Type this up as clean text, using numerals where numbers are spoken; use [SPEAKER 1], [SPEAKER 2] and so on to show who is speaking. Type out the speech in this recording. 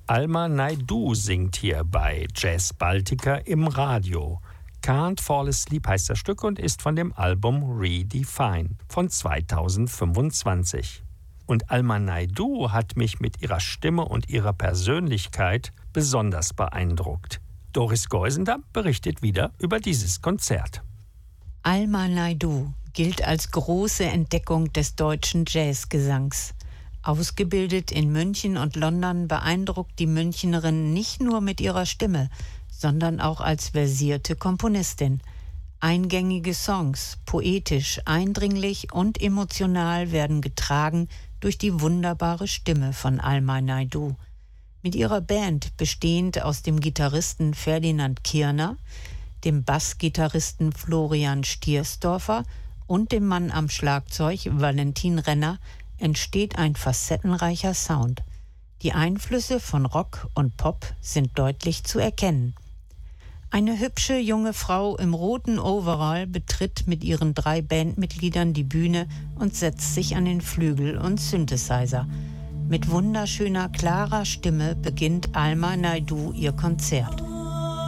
[SPEAKER 1] Alma Naidoo singt hier bei Jazz Baltica im Radio. Can't Fall Asleep heißt das Stück und ist von dem Album Redefine von 2025. Und Alma Naidoo hat mich mit ihrer Stimme und ihrer Persönlichkeit besonders beeindruckt. Doris Geusender berichtet wieder über dieses Konzert.
[SPEAKER 2] Alma Naidoo gilt als große Entdeckung des deutschen Jazzgesangs. Ausgebildet in München und London beeindruckt die Münchnerin nicht nur mit ihrer Stimme, sondern auch als versierte Komponistin. Eingängige Songs, poetisch, eindringlich und emotional, werden getragen durch die wunderbare Stimme von Alma Naidoo. Mit ihrer Band, bestehend aus dem Gitarristen Ferdinand Kirner, dem Bassgitarristen Florian Stiersdorfer und dem Mann am Schlagzeug Valentin Renner, entsteht ein facettenreicher Sound. Die Einflüsse von Rock und Pop sind deutlich zu erkennen. Eine hübsche junge Frau im roten Overall betritt mit ihren 3 Bandmitgliedern die Bühne und setzt sich an den Flügel und Synthesizer. Mit wunderschöner, klarer Stimme beginnt Alma Naidoo ihr Konzert.